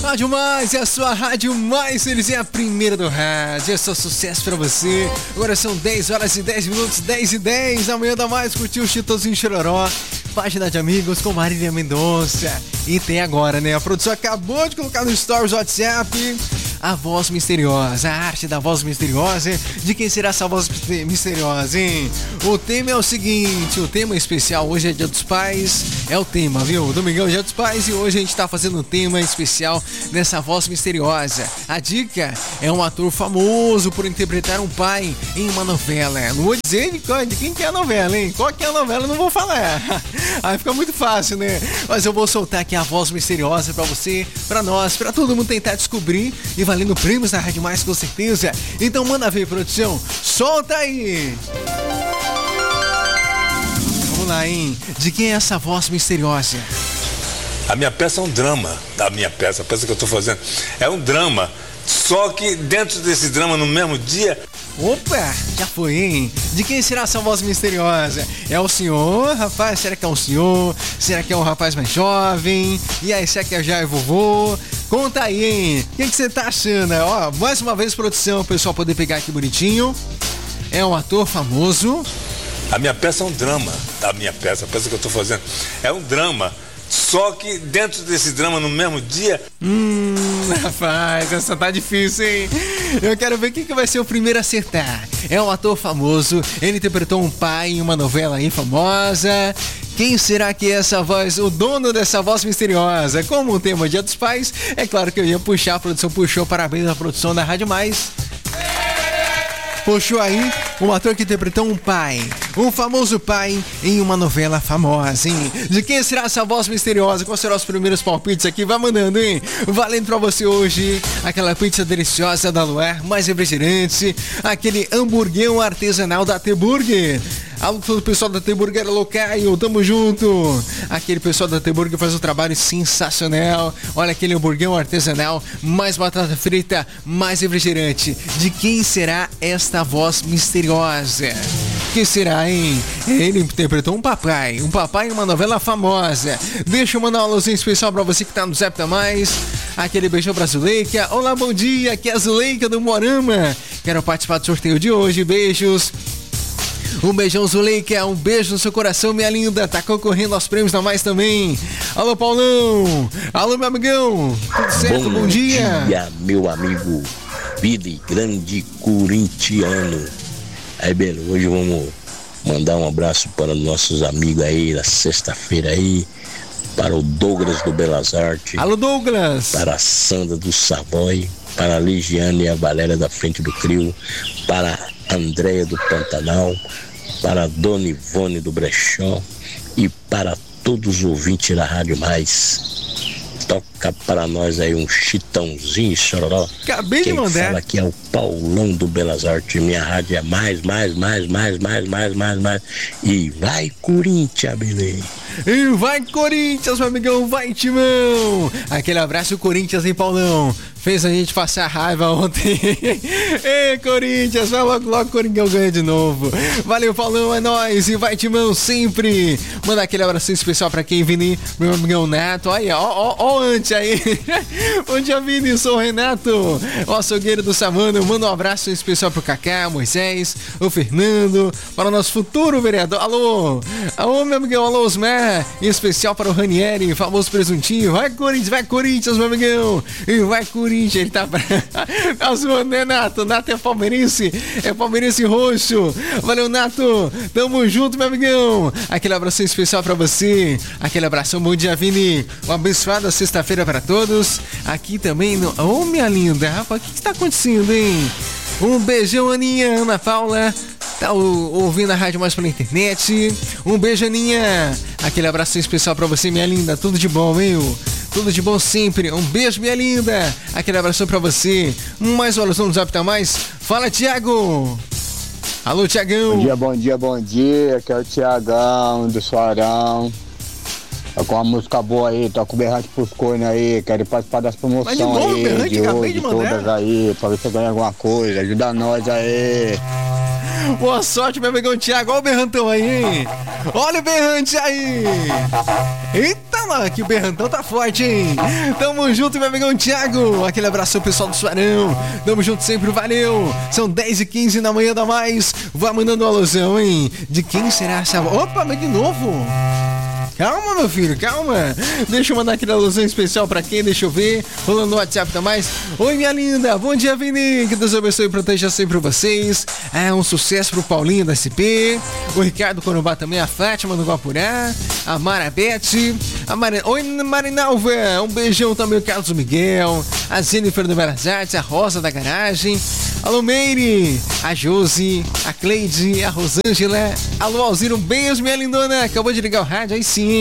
Rádio Mais é a sua rádio mais feliz, é a primeira do rádio, é só sucesso pra você. Agora são 10 horas e 10 minutos, 10 e 10. Amanhã dá mais, curtiu o Chitãozinho Chororó, página de amigos com Marília Mendonça. E tem agora, né? A produção acabou de colocar no Stories WhatsApp a voz misteriosa, a arte da voz misteriosa. De quem será essa voz misteriosa, hein? O tema é o seguinte, o tema especial hoje é Dia dos Pais, é o tema, viu? Domingão, Dia dos Pais, e hoje a gente tá fazendo um tema especial nessa voz misteriosa. A dica é um ator famoso por interpretar um pai em uma novela. Não vou dizer de quem que é a novela, hein? Qual que é a novela, não vou falar. Aí fica muito fácil, né? Mas eu vou soltar aqui a voz misteriosa pra você, pra nós, pra todo mundo tentar descobrir, e valendo prêmios da Rádio Mais, com certeza. Então manda ver, produção. Solta aí! Vamos lá, hein? De quem é essa voz misteriosa? A minha peça é um drama. A peça que eu tô fazendo é um drama. Só que dentro desse drama, no mesmo dia... Opa, já foi, hein? De quem será essa voz misteriosa? É o senhor, rapaz? Será que é um senhor? Será que é um rapaz mais jovem? E aí, será que já é vovô? Conta aí, hein? O que você tá achando? Ó, mais uma vez, produção, o pessoal poder pegar aqui bonitinho. É um ator famoso. A minha peça é um drama. A peça que eu tô fazendo é um drama. Só que dentro desse drama, no mesmo dia... Rapaz, essa tá difícil, hein? Eu quero ver quem que vai ser o primeiro a acertar. É um ator famoso, ele interpretou um pai em uma novela aí famosa. Quem será que é essa voz, o dono dessa voz misteriosa? Como o tema Dia dos Pais, é claro que eu ia puxar, a produção puxou, parabéns à produção da Rádio Mais. Puxou aí um ator que interpretou um pai, um famoso pai em uma novela famosa, hein? De quem será essa voz misteriosa? Quais serão os primeiros palpites aqui? Vai mandando, hein? Valendo pra você hoje aquela pizza deliciosa da Luar, mais refrigerante, aquele hamburguão artesanal da T-Burger. Alô, todo o pessoal da T-Burger Locaio, tamo junto. Aquele pessoal da T-Burger faz um trabalho sensacional. Olha aquele hamburguão artesanal, mais batata frita, mais refrigerante. De quem será esta voz misteriosa? Que será, hein? Ele interpretou um papai em uma novela famosa. Deixa eu mandar um alôzinho especial pra você que tá no Zap da Mais. Aquele beijão pra Zuleika. Olá, bom dia, aqui é a Zuleika do Morama. Quero participar do sorteio de hoje, beijos. Um beijão, Zuleika, um beijo no seu coração, minha linda. Tá concorrendo aos prêmios da Mais também. Alô, Paulão. Alô, meu amigão. Tudo certo? Bom dia. Bom dia, meu amigo Billy, grande corintiano. Aí, Belo, hoje vamos mandar um abraço para nossos amigos aí da sexta-feira aí. Para o Douglas do Belas Artes. Alô, Douglas. Para a Sandra do Savoy. Para a Ligiane e a Valéria da Frente do Crio. Para a Andréia do Pantanal. Para a Dona Ivone do Brechó. E para todos os ouvintes da Rádio Mais. Toca para nós aí um Chitãozinho Chororó. Acabei de mandar. Quem fala aqui é o Paulão do Belas Artes. Minha rádio é mais. E vai Corinthians, beleza. E vai Corinthians, meu amigão, vai Timão. Aquele abraço, Corinthians, hein, Paulão? Fez a gente passar raiva ontem. Ei, Corinthians, vai logo, Coringão ganha de novo. Valeu, Paulão, é nóis. E vai Timão sempre. Manda aquele abraço especial pra quem, Vini, meu amigão Neto. Aí, ó, antes aí. Bom dia, Vini, sou o Renato, o açougueiro do Samano. Manda um abraço especial pro Cacá, Moisés, o Fernando, para o nosso futuro vereador. Alô, meu amigão, alô, Osmar. Em especial para o Ranieri, famoso presuntinho. Vai Corinthians, meu amigão. E vai Corinthians, ele tá zoando, né, Nato? Nato é palmeirense roxo. Valeu, Nato, tamo junto, meu amigão. Aquele abraço especial para você. Aquele abração, bom dia, Vini. Uma abençoada sexta-feira para todos. Aqui também no... Ô, minha linda, rapaz, o que tá acontecendo, hein? Um beijão, Aninha, Ana Paula. Tá ouvindo a Rádio Mais pela internet. Um beijo, Aninha. Aquele abraço especial pra você, minha linda. Tudo de bom, meu. Tudo de bom sempre. Um beijo, minha linda. Aquele abraço pra você. Mais uma alusão do Zap da Mais. Fala, Thiago. Alô, Thiagão. Bom dia. Aqui é o Thiagão do Suarão. Tá com uma música boa aí, tá com o Berrante pros cornos aí, quero participar das promoções aí, de hoje, todas aí, pra ver se eu ganho alguma coisa, ajuda nós aí. Boa sorte, meu amigão Thiago. Olha o berrantão aí, hein? Olha o berrante aí. Eita, lá, que o berrantão tá forte, hein? Tamo junto, meu amigão Thiago. Aquele abraço ao pessoal do Suarão. Tamo junto sempre, valeu. São 10h15 na manhã da mais. Vai mandando uma alusão, hein? De quem será essa... Opa, mas de novo? Calma, meu filho, calma. Deixa eu mandar aquela alusão especial pra quem, deixa eu ver. Rolando no WhatsApp da mais. Oi, minha linda, bom dia, Vini. Que Deus abençoe e proteja sempre vocês. Um sucesso pro Paulinho da SP. O Ricardo Corumbá também, a Fátima do Guapurá. A Marabete. Oi, Marinalva. Um beijão também, o Carlos Miguel. A Jennifer do Belas Artes, a Rosa da Garagem. Alô, Meire. A Josi. A Cleide. A Rosângela. Alô, Alzira, um beijo, minha lindona. Acabou de ligar o rádio, aí sim.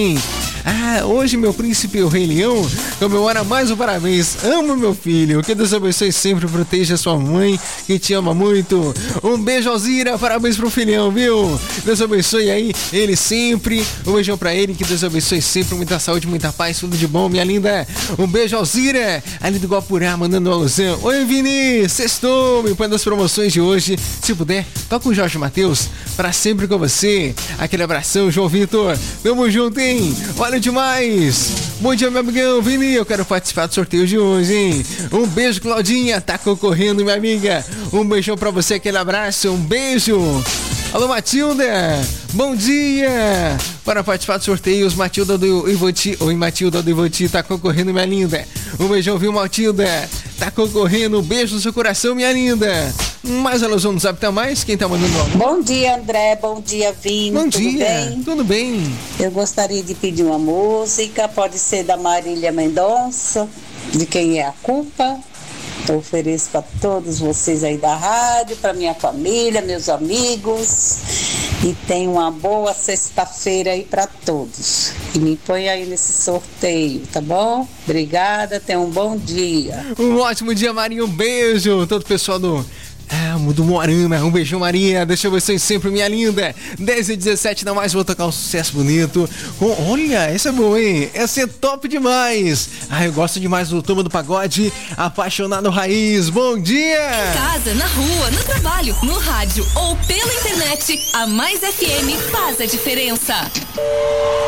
Hoje meu príncipe, o Rei Leão, comemora mais um parabéns. Amo meu filho, que Deus abençoe sempre, proteja sua mãe, que te ama muito. Um beijo, Alzira, parabéns pro filhão, viu? Deus abençoe aí ele sempre. Um beijão pra ele, que Deus abençoe sempre, muita saúde, muita paz, tudo de bom, minha linda. Um beijo, Alzira, ali do Guapurá, mandando uma alusão. Oi, Vini, sextou, me põe das promoções de hoje. Se puder, toca o Jorge Mateus, pra sempre com você. Aquele abração, João Vitor. Tamo junto, hein? Olha demais! Bom dia, meu amigão Vini, eu quero participar do sorteio de hoje, hein? Um beijo, Claudinha, tá concorrendo, minha amiga. Um beijão pra você, aquele abraço, um beijo. Alô, Matilda, bom dia! Para participar dos sorteios, Matilda do Ivoti. Oi, Matilda do Ivoti, tá concorrendo, minha linda. Um beijão, viu, Matilda? Tá concorrendo, um beijo no seu coração, minha linda. Mais alusão no Zap tá mais? Quem tá mandando nome? Bom dia, André. Bom dia, Vini. Bom tudo dia. Bem? Tudo bem. Eu gostaria de pedir uma música. Pode ser da Marília Mendonça, De Quem é a Culpa. Eu ofereço para todos vocês aí da rádio, para minha família, meus amigos. E tenha uma boa sexta-feira aí para todos. E me põe aí nesse sorteio, tá bom? Obrigada, tenha um bom dia. Um ótimo dia, Marinho. Um beijo. Todo o pessoal do Moarama, um beijão, Maria, deixa você sempre, minha linda. 10h17, não mais, vou tocar um sucesso bonito. Olha, essa é boa, hein? Essa é top demais. Eu gosto demais do Turma do Pagode, Apaixonado Raiz. Bom dia! Em casa, na rua, no trabalho, no rádio ou pela internet, a Mais FM faz a diferença.